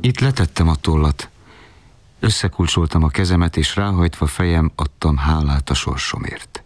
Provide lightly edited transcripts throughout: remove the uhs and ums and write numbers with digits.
Itt letettem a tollat. Összekulcsoltam a kezemet, és ráhajtva fejem adtam hálát a sorsomért.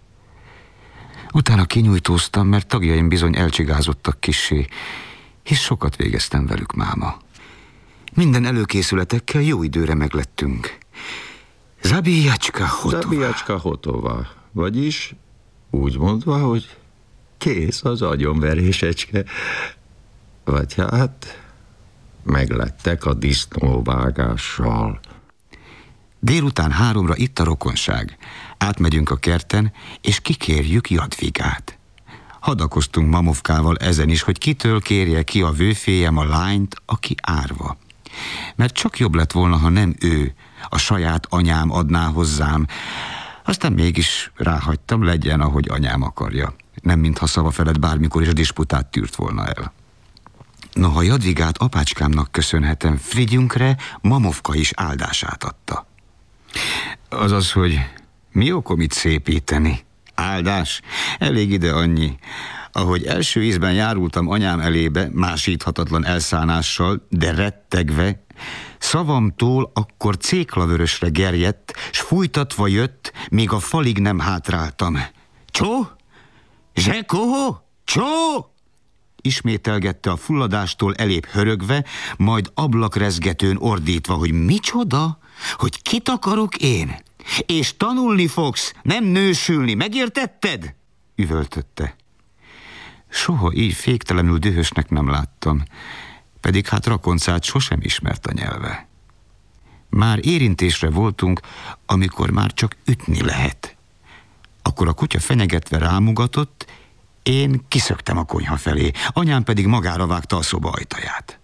Utána kinyújtóztam, mert tagjaim bizony elcsigázottak kissé, és sokat végeztem velük máma. Minden előkészületekkel jó időre meglettünk. Zabijacska hotová. Zabijacska hotová. Vagyis úgy mondva, hogy kész az agyonverésecske. Vagy hát meglettek a disznóvágással. Délután 3-ra itt a rokonság. Átmegyünk a kerten, és kikérjük Jadvigát. Hadakoztunk Mamovkával ezen is, hogy kitől kérje ki a vőféjem a lányt, aki árva. Mert csak jobb lett volna, ha nem ő, a saját anyám adná hozzám. Aztán mégis ráhagytam, legyen, ahogy anyám akarja. Nem mintha szava felett bármikor is a disputát tűrt volna el. Noha Jadvigát apácskámnak köszönhetem, Frigyünkre Mamovka is áldását adta. Azaz, hogy mi okom itt szépíteni? Áldás? Elég ide annyi. Ahogy első ízben járultam anyám elébe, másíthatatlan elszánással, de rettegve, szavamtól akkor céklavörösre gerjedt, s fújtatva jött, még a falig nem hátráltam. Csó? Zsekó? Csó? Ismételgette a fulladástól elébb hörögve, majd ablakrezgetőn ordítva, hogy micsoda? Hogy kit akarok én? És tanulni fogsz, nem nősülni, megértetted? Üvöltötte. Soha így féktelenül dühösnek nem láttam, pedig hát rakoncát sosem ismert a nyelve. Már érintésre voltunk, amikor már csak ütni lehet. Akkor a kutya fenyegetve rámugatott, én kiszöktem a konyha felé, anyám pedig magára vágta a szoba ajtaját.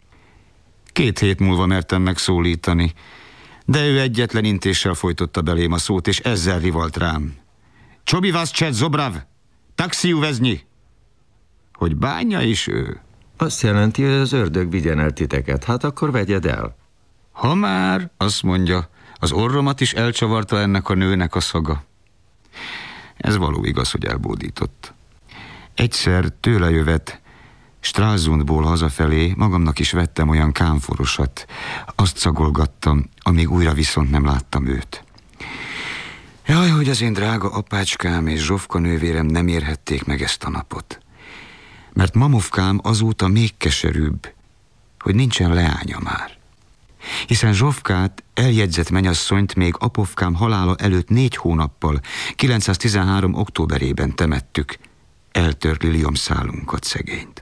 2 hét múlva mertem megszólítani, de ő egyetlen intéssel folytotta belém a szót, és ezzel rivalt rám. Csobi vás cset zobrav, taxi uveznyi! Hogy bánja is ő. Azt jelenti, hogy az ördög vigyen el titeket, hát akkor vegyed el. Ha már, azt mondja, az orromat is elcsavarta ennek a nőnek a szaga. Ez való igaz, hogy elbódított. Egyszer tőle jövet, Stralsundból hazafelé magamnak is vettem olyan kámforosat. Azt szagolgattam, amíg újra viszont nem láttam őt. Jaj, hogy az én drága apácskám és Zsofka nővérem nem érhették meg ezt a napot. Mert Mamovkám azóta még keserűbb, hogy nincsen leánya már. Hiszen Zsofkát, eljegyzett menyasszonyt még Apovkám halála előtt 4 hónappal, 913. októberében temettük, eltört liliomszálunkat szegényt.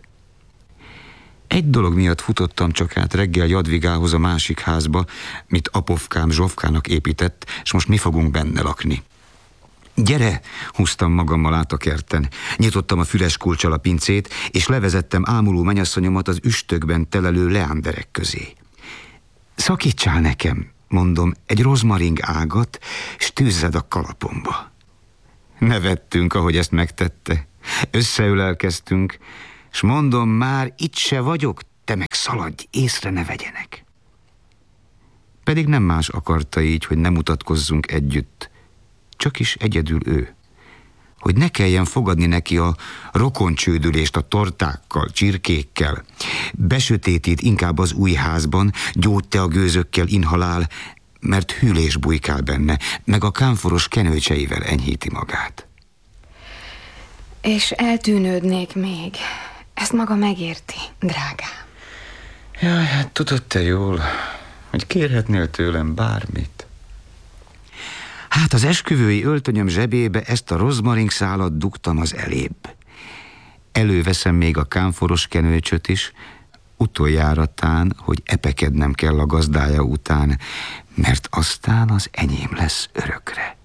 Egy dolog miatt futottam csak át reggel Jadvigához a másik házba, mit Apovkám Zsofkának épített, és most mi fogunk benne lakni. Gyere, húztam magammal át a kerten. Nyitottam a füles kulccsal a pincét, és levezettem ámuló menyasszonyomat az üstökben telelő leánderek közé. Szakítsál nekem, mondom, egy rozmaring ágat, s tűzzed a kalapomba. Nevettünk, ahogy ezt megtette. Összeülelkeztünk, s mondom, már itt se vagyok, te meg szaladj, észre ne vegyenek. Pedig nem más akarta így, hogy ne mutatkozzunk együtt, csak is egyedül ő. Hogy ne kelljen fogadni neki a rokoncsődülést a tortákkal, csirkékkel. Besötétít inkább az új házban, gyógytea gőzökkel inhalál, mert hűlés bujkál benne, meg a kámforos kenőcseivel enyhíti magát. És eltűnődnék még. Ezt maga megérti, drágám. Jaj, hát tudod te jól, hogy kérhetnél tőlem bármit. Hát az esküvői öltönyöm zsebébe ezt a rozmaring szálat dugtam az elébb. Előveszem még a kámforos kenőcsöt is, utoljáratán, hogy epekednem kell a gazdája után, mert aztán az enyém lesz örökre.